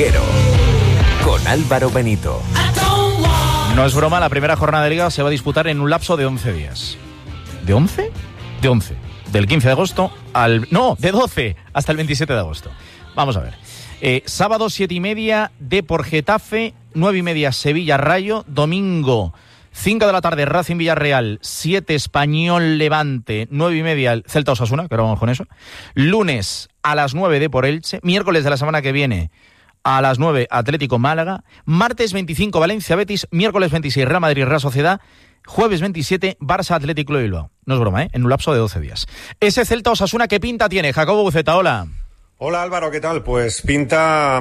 Larguero, con Álvaro Benito. No es broma, la primera jornada de Liga se va a disputar en un lapso de 11 días. ¿De 11? De 11. Del 15 de agosto al... No, de 12 hasta el 27 de agosto. Vamos a ver. Sábado 7:30, Depor Getafe, 9:30 Sevilla Rayo, domingo 5 de la tarde Racing Villarreal, 7 Español Levante, 9:30 el Celta Osasuna, que ahora vamos con eso. Lunes a las 9 Depor Elche, miércoles de la semana que viene a las 9 Atlético Málaga, martes 25 Valencia Betis, miércoles 26 Real Madrid Real Sociedad, jueves 27 Barça Atlético de Bilbao. No es broma, en un lapso de 12 días. Ese Celta Osasuna, ¿qué pinta tiene? Jacobo Buceta, hola. Hola Álvaro, ¿qué tal? Pues pinta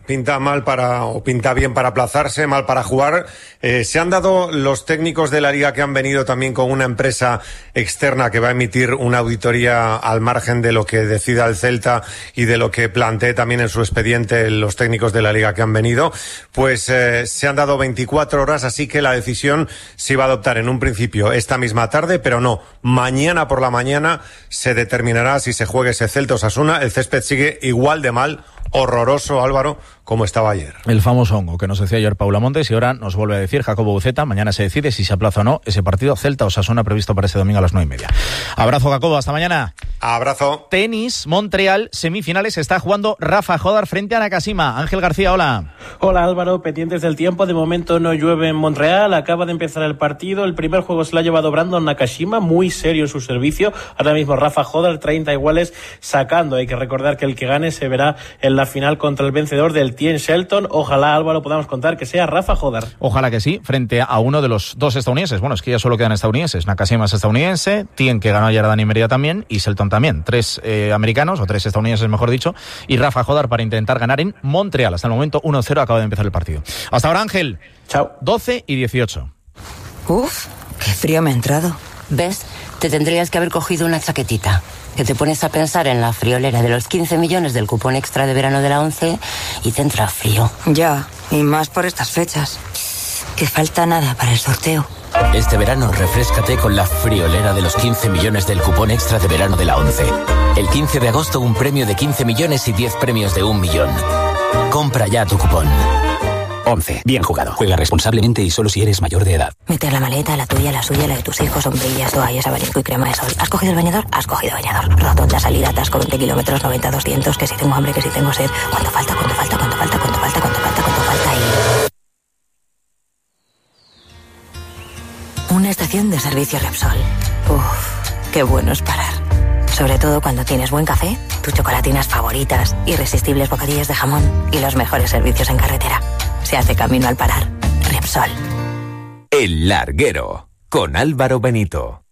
bien para aplazarse, mal para jugar. Se han dado los técnicos de la Liga que han venido también con una empresa externa que va a emitir una auditoría al margen de lo que decida el Celta y de lo que plantee también en su expediente los técnicos de la Liga que han venido. Pues se han dado 24 horas, así que la decisión se iba a adoptar en un principio esta misma tarde, pero no, mañana por la mañana se determinará si se juega ese Celta Osasuna. El césped sigue igual de mal, horroroso, Álvaro, como estaba ayer. El famoso hongo que nos decía ayer Paula Montes y ahora nos vuelve a decir Jacobo Buceta. Mañana se decide si se aplaza o no ese partido Celta-Osasuna previsto para este domingo a las 9:30. Abrazo, Jacobo, hasta mañana. Abrazo. Tenis, Montreal, semifinales, está jugando Rafa Jodar frente a Nakashima. Ángel García, hola. Hola Álvaro, pendientes del tiempo, de momento no llueve en Montreal, acaba de empezar el partido, el primer juego se lo ha llevado Brandon Nakashima, muy serio en su servicio, ahora mismo Rafa Jodar, 30 iguales sacando, hay que recordar que el que gane se verá en la final contra el vencedor del Tien Shelton. Ojalá, Álvaro, podamos contar que sea Rafa Jodar. Ojalá que sí, frente a uno de los dos estadounidenses. Bueno, es que ya solo quedan estadounidenses. Nakashima es estadounidense, Tien, que ganó ayer a Dani Merida también, y Shelton también. 3 americanos, o 3 estadounidenses mejor dicho, y Rafa Jodar para intentar ganar en Montreal. Hasta el momento 1-0, acaba de empezar el partido. Hasta ahora, Ángel. Chao. 12:18. Uf, qué frío me ha entrado. ¿Ves? Te tendrías que haber cogido una chaquetita. Que te pones a pensar en la friolera de los 15 millones del cupón extra de verano de la 11 y te entra frío. Ya, y más por estas fechas. Que falta nada para el sorteo. Este verano refréscate con la friolera de los 15 millones del cupón extra de verano de la 11. El 15 de agosto un premio de 15 millones y 10 premios de 1 millón. Compra ya tu cupón. 11. Bien jugado. Juega responsablemente y solo si eres mayor de edad. Meter la maleta, la tuya, la suya, la de tus hijos, sombrillas, toallas, abanico y crema de sol. ¿Has cogido el bañador? Has cogido bañador. Rotonda, salida, atasco, 20 kilómetros, 90, 200, que si tengo hambre, que si tengo sed. ¿Cuánto falta? ¿Cuánto falta? ¿Cuánto falta? ¿Cuánto falta? ¿Cuánto falta? ¿Cuánto falta? Y... una estación de servicio Repsol. Uf, qué bueno es parar. Sobre todo cuando tienes buen café, tus chocolatinas favoritas, irresistibles bocadillos de jamón y los mejores servicios en carretera. Se hace camino al parar. Repsol. El Larguero, con Álvaro Benito.